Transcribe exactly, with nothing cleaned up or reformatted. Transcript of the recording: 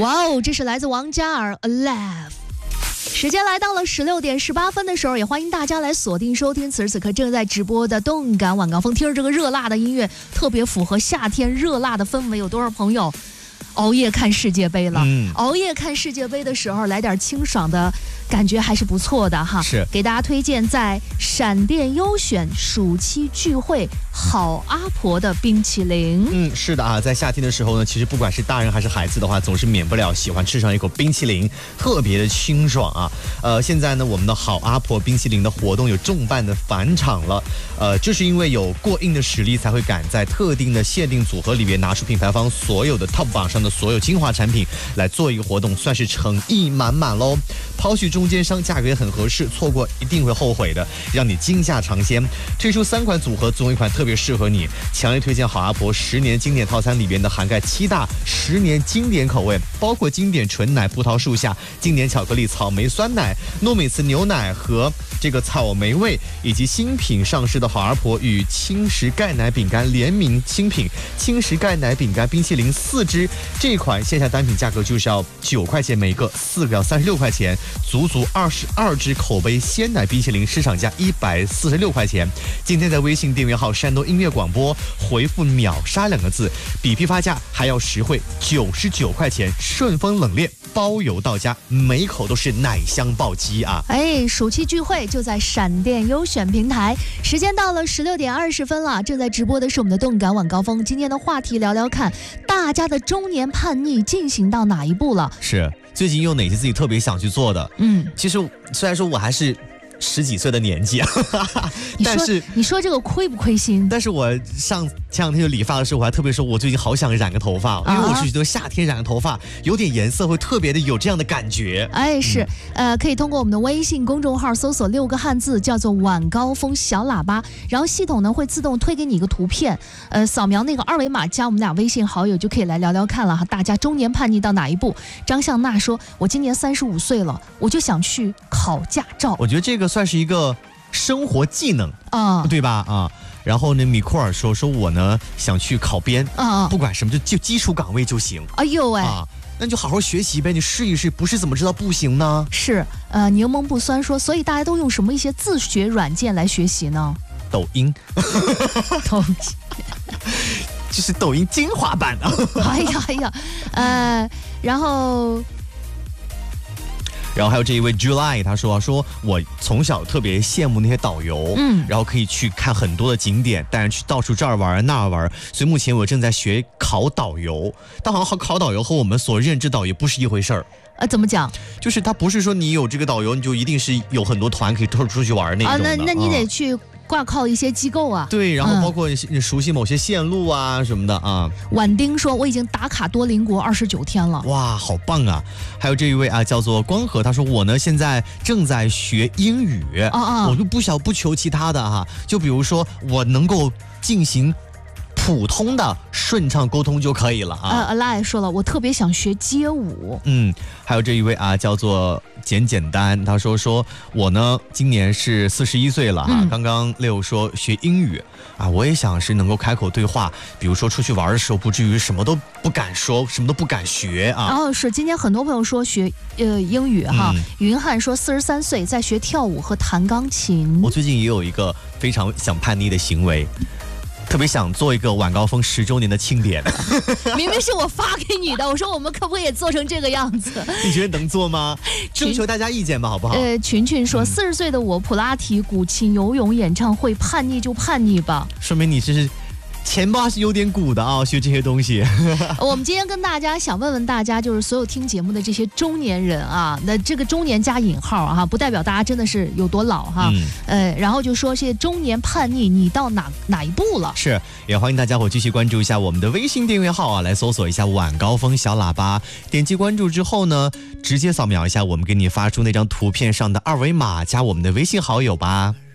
哇哦，这是来自王嘉尔 Alive。时间来到了十六点十八分的时候，也欢迎大家来锁定收听此时此刻正在直播的动感晚高峰。听着这个热辣的音乐，特别符合夏天热辣的氛围。有多少朋友熬夜看世界杯了？嗯，熬夜看世界杯的时候，来点清爽的感觉还是不错的哈。 是， 给大家推荐在闪电优选暑期聚会好阿婆的冰淇淋。 嗯，是的啊，在夏天的时候呢，其实不管是大人还是孩子的话，总是免不了喜欢吃上一口冰淇淋，特别的清爽啊。呃，现在呢，我们的好阿婆冰淇淋的活动有重磅的返场了。呃，就是因为有过硬的实力，才会赶在特定的限定组合里边拿出品牌方所有的 Top 榜上的所有精华产品来做一个活动，算是诚意满满喽。抛去中间商，价格也很合适，错过一定会后悔的，让你惊吓尝鲜。推出三款组合，总有一款特别适合你，强烈推荐好阿婆十年经典套餐里边的涵盖七大十年经典口味，包括经典纯奶葡萄树下、经典巧克力草莓酸奶、糯米糍牛奶和这个草莓味，以及新品上市的好阿婆与轻食钙奶饼干联名新品轻食钙奶饼干冰淇淋四支，这一款线下单品价格就是要九块钱每个，四个要三十六块钱，足足二十二支口碑鲜奶冰淇淋，市场价一百四十六块钱。今天在微信订阅号山东音乐广播回复秒杀两个字，比批发价还要实惠，九十九块钱，顺丰冷链包邮到家，每口都是奶香暴击啊！ 哎，暑期聚会就在闪电优选平台。时间到了十六点二十分了，正在直播的是我们的动感晚高峰。今天的话题聊聊看，大家的中年叛逆进行到哪一步了？ 是最近有哪些自己特别想去做的？嗯，其实虽然说我还是十几岁的年纪啊，但是你说这个亏不亏心？ 但是我上前两天就理发的时候，我还特别说，我最近好想染个头发，因为我是觉得夏天染个头发有点颜色会特别的有这样的感觉。 哎，是，嗯、呃，可以通过我们的微信公众号搜索六个汉字，叫做晚高峰小喇叭，然后系统呢会自动推给你一个图片，呃，扫描那个二维码加我们俩微信好友就可以来聊聊看了哈。大家中年叛逆到哪一步？张向娜说，我今年三十五岁了，我就想去考驾照。 我觉得这个算是一个生活技能啊，对吧？啊。然后呢，米库尔说说我呢想去考编啊，不管什么就就基础岗位就行。 哎呦喂、 啊，那你就好好学习呗，你试一试，不是怎么知道不行呢？ 是，呃，柠檬不酸说，所以大家都用什么一些自学软件来学习呢？ 抖音， 抖音， 就是抖音精华版的。 哎呀哎呀，呃，然后。 然后还有这一位 July， 他说说我从小特别羡慕那些导游，嗯，然后可以去看很多的景点，带人去到处这儿玩那儿玩，所以目前我正在学考导游，但好像考导游和我们所认知导游不是一回事儿。 呃，怎么讲？ 就是他不是说你有这个导游，你就一定是有很多团可以到处出去玩那种的。 啊，那那你得去挂靠一些机构啊。 对，然后包括你熟悉某些线路啊什么的啊。 婉丁说，我已经打卡多邻国二十九天了。 哇，好棒啊！还有这一位啊，叫做光和，他说我呢现在正在学英语，啊啊，我就不想不求其他的哈、啊，就比如说我能够进行普通的顺畅沟通就可以了啊。 呃 ，Alive 说了，我特别想学街舞。 嗯，还有这一位啊，叫做简简单，他说说我呢今年是四十一岁了哈、啊嗯，刚刚六说学英语啊，我也想是能够开口对话，比如说出去玩的时候，不至于什么都不敢说，什么都不敢学啊。 然后是今天很多朋友说学呃英语哈，嗯、云汉说四十三岁在学跳舞和弹钢琴。 我最近也有一个非常想叛逆的行为。特别想做一个晚高峰十周年的庆典， 明明是我发给你的，我说我们可不可以也做成这个样子？ 你觉得能做吗？征求大家意见吧，好不好？ 呃，群群说四十岁的我，普拉提、古琴、游泳、演唱会，叛逆就叛逆吧。 说明你这是。钱包还是有点鼓的啊，学这些东西。 我们今天跟大家想问问大家，就是所有听节目的这些中年人啊，那这个中年加引号啊，不代表大家真的是有多老哈。嗯、呃，然后就说这些中年叛逆，你到哪哪一步了？ 是，也欢迎大家伙继续关注一下我们的微信订阅号啊，来搜索一下晚高峰小喇叭，点击关注之后呢，直接扫描一下我们给你发出那张图片上的二维码，加我们的微信好友吧。